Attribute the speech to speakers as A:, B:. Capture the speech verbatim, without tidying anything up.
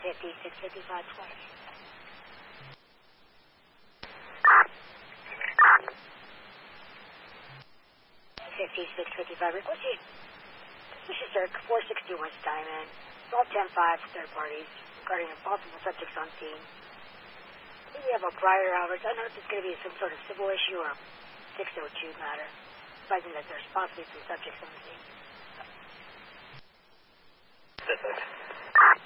A: fifty-six fifty-five twenty. fifty-six fifty-five, request you. This is Dirk, four sixty West Diamond. twelve ten five, third parties, regarding a possible subjects on scene. I think we have a prior hours. I don't know if it's going to be some sort of civil issue or six oh two matter. Advising that there's possibly some subjects on the scene.